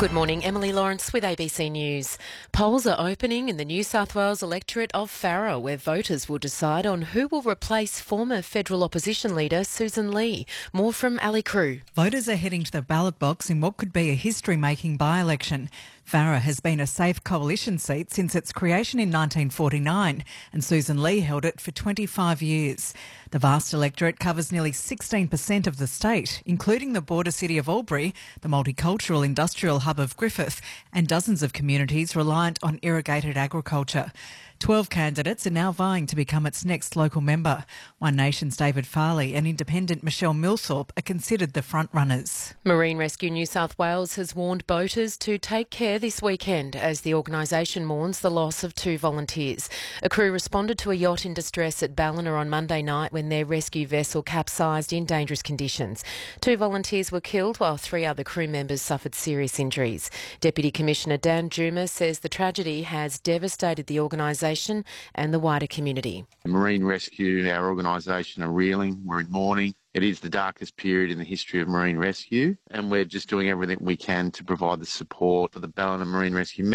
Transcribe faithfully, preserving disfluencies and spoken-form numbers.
Good morning, Emily Lawrence with A B C News. Polls are opening in the New South Wales electorate of Farrer, where voters will decide on who will replace former federal opposition leader Susan Lee. More from Ali Crew. Voters are heading to the ballot box in what could be a history-making by-election. Farrer has been a safe coalition seat since its creation in nineteen forty-nine, and Susan Lee held it for twenty-five years. The vast electorate covers nearly sixteen percent of the state, including the border city of Albury, the multicultural industrial hub of Griffith, and dozens of communities reliant on irrigated agriculture. Twelve candidates are now vying to become its next local member. One Nation's David Farley and independent Michelle Millthorpe are considered the frontrunners. Marine Rescue New South Wales has warned boaters to take care this weekend as the organisation mourns the loss of two volunteers. A crew responded to a yacht in distress at Ballina on Monday night when their rescue vessel capsized in dangerous conditions. Two volunteers were killed while three other crew members suffered serious injuries. Deputy Commissioner Dan Juma says the tragedy has devastated the organisation and the wider community. Marine Rescue, our organisation, are reeling. We're in mourning. It is the darkest period in the history of marine rescue, and we're just doing everything we can to provide the support for the Ballina Marine Rescue